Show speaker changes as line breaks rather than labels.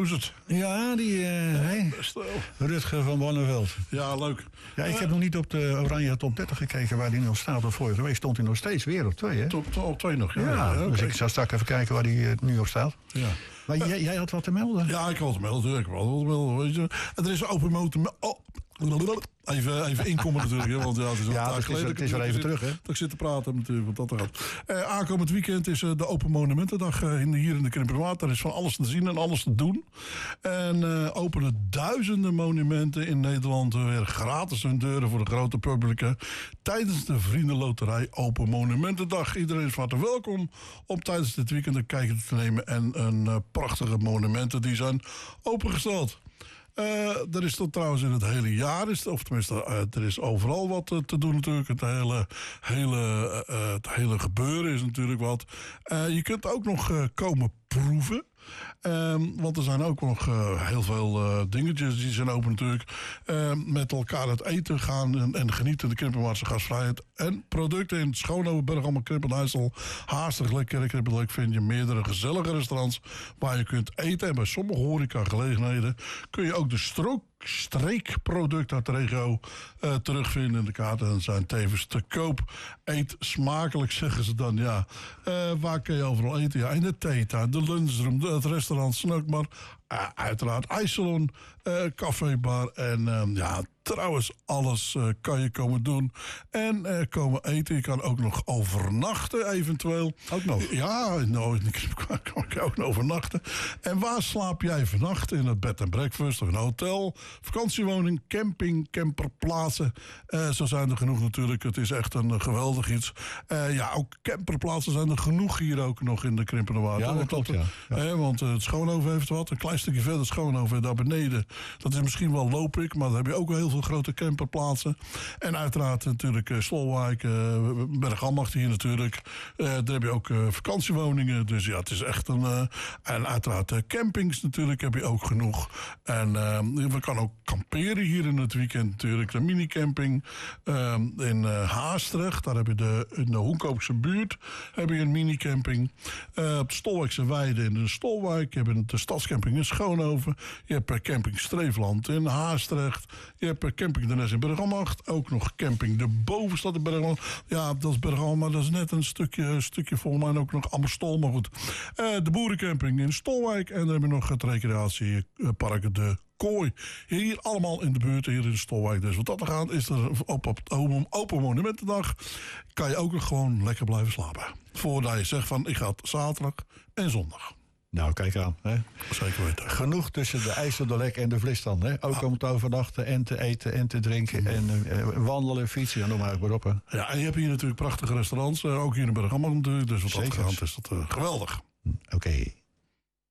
het?
Ja, die Rutger van Bonneveld.
Ja, leuk.
Ja, ik heb nog niet op de Oranje Top 30 gekeken waar die nog staat. Of vorige week stond hij nog steeds weer op 2, hè?
Op 2 nog, ja.
Ja, dus ik zal straks even kijken waar hij nu op staat.
Ja.
Maar jij had wat te melden?
Ja, ik had wat te melden. Weet je. Er is een open motor... Even inkomen natuurlijk, hè, want het is al tijd geleden.
Het is weer even terug, hè?
Dat ik zit te praten natuurlijk, want dat gaat. Aankomend weekend is de Open Monumentendag hier in de Krimperwaard. Er is van alles te zien en alles te doen. En openen duizenden monumenten in Nederland weer gratis hun deuren voor de grote publieke tijdens de Vriendenloterij Open Monumentendag. Iedereen is van harte welkom om tijdens dit weekend een kijkje te nemen en een prachtige monumenten die zijn opengesteld. Er is dat trouwens in het hele jaar, of tenminste, er is overal wat te doen natuurlijk. Het hele gebeuren is natuurlijk wat. Je kunt ook nog komen proeven. Want er zijn ook nog heel veel dingetjes die zijn open natuurlijk. Met elkaar het eten gaan en genieten de Krimpenwaardse gastvrijheid. En producten in Schoonhoven, Berghammer, Krimpen-IJssel. Haastig, lekker, Krimpelijk vind je meerdere gezellige restaurants waar je kunt eten. En bij sommige horecagelegenheden kun je ook de streekproducten uit de regio terugvinden. De kaarten zijn tevens te koop. Eet smakelijk, zeggen ze dan. Ja. Waar kun je overal eten? Ja, in de theetuin, de lunchroom, het restaurant Snackbar. Uiteraard ijssalon, cafébar en trouwens, alles kan je komen doen. En komen eten. Je kan ook nog overnachten eventueel.
Ook nog?
Ja, kan ik ook overnachten. En waar slaap jij vannacht? In het bed and breakfast of een hotel? Vakantiewoning, camping, camperplaatsen. Zo zijn er genoeg natuurlijk. Het is echt een geweldig iets. Ook camperplaatsen zijn er genoeg hier ook nog in de Krimpenwaard.
Ja, dat klopt, ja.
Want het Schoonhoven heeft wat. Een klein stukje verder Schoonhoven, daar beneden. Dat is misschien wel Lopik, maar daar heb je ook heel veel grote camperplaatsen. En uiteraard natuurlijk Stolwijk, Bergambacht hier natuurlijk. Daar heb je ook vakantiewoningen. Dus ja, het is echt een... en uiteraard campings natuurlijk heb je ook genoeg. En we kan ook kamperen hier in het weekend natuurlijk. De minicamping in Haastrecht. Daar heb je in de Hoenkoopse buurt heb je een minicamping. Op de Stolwijkse Weide in de Stolwijk. Je hebt de stadscamping in Schoonhoven. Je hebt camping Streefland in Haastrecht. Je hebt camping de Nes in Bergambacht. Ook nog camping de Bovenstad in Bergambacht. Ja, dat is Bergambacht, maar dat is net een stukje volgens mij ook nog Amstel. Maar goed. De boerencamping in Stolwijk. En dan heb je nog het recreatiepark de Kooi. Hier allemaal in de buurt, hier in de Stolwijk. Dus wat dat er gaat, is er op Open Monumentendag kan je ook nog gewoon lekker blijven slapen. Voordat je zegt van, ik ga zaterdag en zondag.
Nou, kijk aan. Hè.
Zeker weten.
Genoeg tussen de IJsseldolek en de Vlisstand. Hè. Ook om te overnachten en te eten en te drinken. En wandelen, fietsen, noem maar op. Hè.
Ja, en je hebt hier natuurlijk prachtige restaurants. Ook hier in Bergambacht natuurlijk. Dus wat dat gaat, is dat geweldig.
Oké.